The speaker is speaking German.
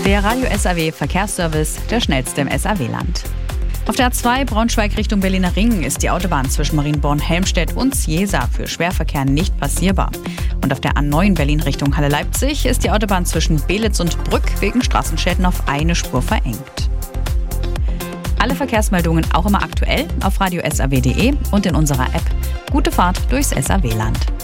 Der Radio SAW Verkehrsservice, der schnellste im SAW-Land. Auf der A2 Braunschweig Richtung Berliner Ring ist die Autobahn zwischen Marienborn-Helmstedt und Ziesa für Schwerverkehr nicht passierbar. Und auf der A9 Berlin Richtung Halle-Leipzig ist die Autobahn zwischen Belitz und Brück wegen Straßenschäden auf eine Spur verengt. Alle Verkehrsmeldungen auch immer aktuell auf radiosaw.de und in unserer App. Gute Fahrt durchs SAW-Land.